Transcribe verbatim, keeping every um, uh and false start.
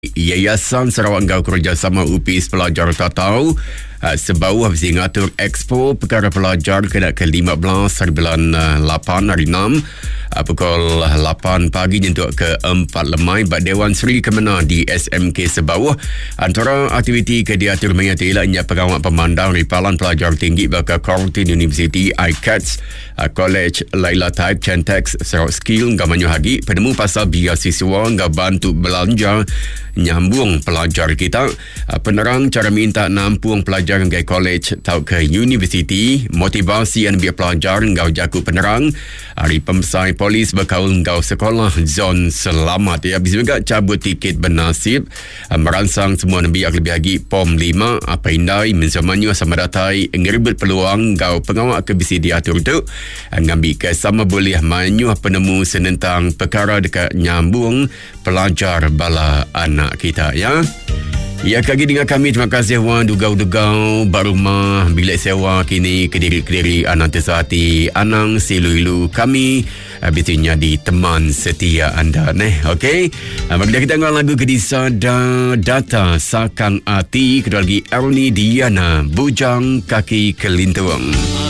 Yayasan Sarawak Engkau kerjasama U P I S Pelajar Tatau uh, sebauh habis ngatur Expo Perkara Pelajar kena ke lima belas hari bulan uh, lapan hari enam uh, pukul lapan pagi jentuk ke empat lemai bak Dewan Seri Kemenang di S M K sebauh. Antara aktiviti ke diatur mengati ianya pengawal pemandang ripalan pelajar tinggi bakal Carleton University I C A T S uh, College Laila Type Centex Sarawak Skill ngamanyu hagi penemu pasal biasiswa ngah bantu belanja nyambung pelajar kita. Penerang cara minta nampung pelajar ngai college tau ke universiti, motivasi yang biar pelajar ngau jaku penerang hari pemsai polis berkaul ngau sekolah zon selamat ya. Bisa juga cabut tiket bernasib merangsang semua nabiak lebih lagi pom lima apa indai menzamannya sama datai ngeribut peluang ngau pengawal ke bisi diatur tu ngambil ke sama boleh manyu penemu senentang perkara dekat nyambung pelajar bala anak kita ya. Ya, kaki dengan kami, terima kasih Wan Dugau-Dugau Barumah bilik sewa kini Kediri-Kediri Anang Tersahati Anang Silu-Ilu kami habisnya di teman setia anda neh. Okey, bagi kita dengar lagu Kedisa da Data Sakang Ati kedua lagi Ernie Diana Bujang Kaki Kelintuang.